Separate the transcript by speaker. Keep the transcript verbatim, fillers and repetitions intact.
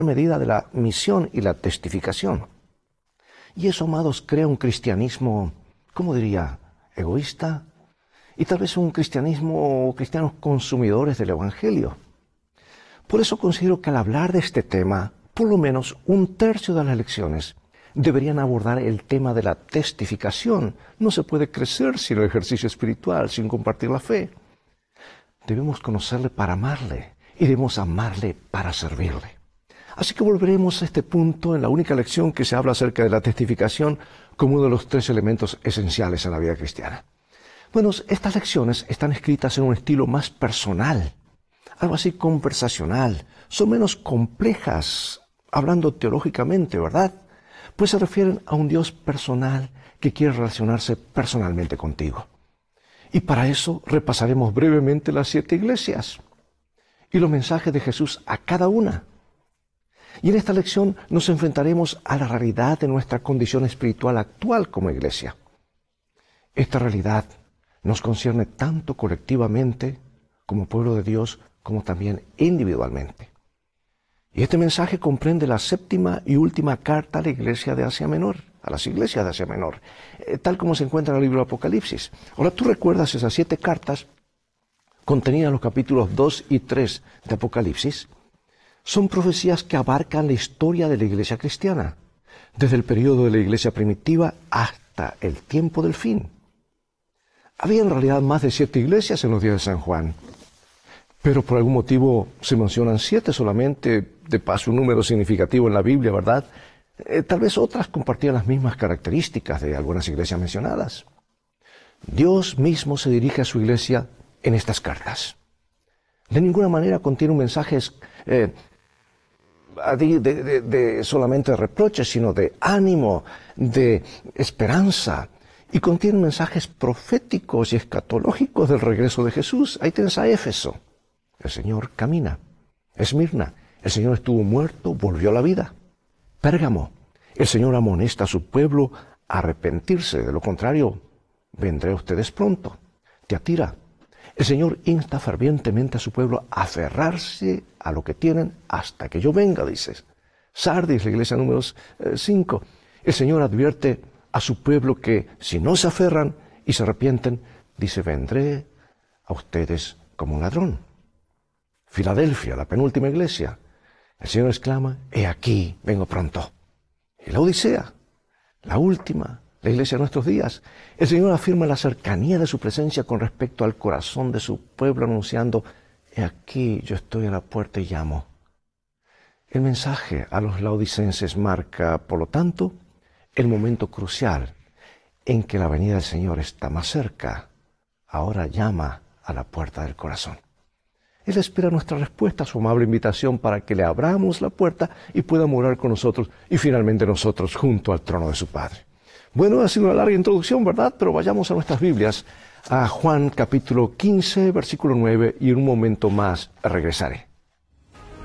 Speaker 1: medida de la misión y la testificación. Y eso, amados, crea un cristianismo, ¿cómo diría?, egoísta, y tal vez un cristianismo o cristianos consumidores del Evangelio. Por eso considero que al hablar de este tema, por lo menos un tercio de las lecciones deberían abordar el tema de la testificación. No se puede crecer sin el ejercicio espiritual, sin compartir la fe. Debemos conocerle para amarle y debemos amarle para servirle. Así que volveremos a este punto en la única lección que se habla acerca de la testificación como uno de los tres elementos esenciales en la vida cristiana. Bueno, estas lecciones están escritas en un estilo más personal, algo así conversacional, son menos complejas, hablando teológicamente, ¿verdad? Pues se refieren a un Dios personal que quiere relacionarse personalmente contigo. Y para eso repasaremos brevemente las siete iglesias y los mensajes de Jesús a cada una. Y en esta lección nos enfrentaremos a la realidad de nuestra condición espiritual actual como iglesia. Esta realidad nos concierne tanto colectivamente como pueblo de Dios, como también individualmente. Y este mensaje comprende la séptima y última carta a la iglesia de Asia Menor, a las iglesias de Asia Menor, eh, tal como se encuentra en el libro de Apocalipsis. Ahora, ¿tú recuerdas esas siete cartas contenidas en los capítulos dos y tres de Apocalipsis? Son profecías que abarcan la historia de la iglesia cristiana, desde el periodo de la iglesia primitiva hasta el tiempo del fin. Había en realidad más de siete iglesias en los días de San Juan, pero por algún motivo se mencionan siete solamente, de paso un número significativo en la Biblia, ¿verdad? Eh, tal vez otras compartían las mismas características de algunas iglesias mencionadas. Dios mismo se dirige a su iglesia en estas cartas. De ninguna manera contiene un mensaje eh, de, de, de solamente de reproches, sino de ánimo, de esperanza. Y contiene mensajes proféticos y escatológicos del regreso de Jesús. Ahí tienes a Éfeso. El Señor camina. Esmirna. El Señor estuvo muerto, volvió a la vida. Pérgamo. El Señor amonesta a su pueblo a arrepentirse. De lo contrario, vendré a ustedes pronto. Tiatira. El Señor insta fervientemente a su pueblo a aferrarse a lo que tienen hasta que yo venga, dices. Sardis, la iglesia número cinco. El Señor advierte a su pueblo que si no se aferran y se arrepienten, dice, vendré a ustedes como un ladrón. Filadelfia, la penúltima iglesia. El Señor exclama, he aquí, vengo pronto. Y la Odisea, la última, la iglesia de nuestros días. El Señor afirma la cercanía de su presencia con respecto al corazón de su pueblo, anunciando, he aquí, yo estoy a la puerta y llamo. El mensaje a los laodicenses marca, por lo tanto, el momento crucial en que la venida del Señor está más cerca. Ahora llama a la puerta del corazón. Él espera nuestra respuesta a su amable invitación para que le abramos la puerta y pueda morar con nosotros y finalmente nosotros junto al trono de su Padre. Bueno, ha sido una larga introducción, ¿verdad? Pero vayamos a nuestras Biblias, a Juan capítulo quince, versículo nueve, y en un momento más regresaré.